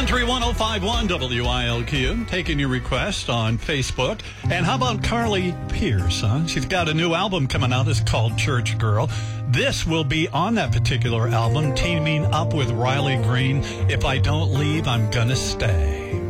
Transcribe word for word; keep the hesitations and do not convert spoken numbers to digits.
Country one oh five point one W I L Q, taking your request on Facebook. And how about Carly Pearce, huh? She's got a new album coming out. It's called Church Girl. This will be on that particular album, teaming up with Riley Green. If I don't leave, I'm gonna stay.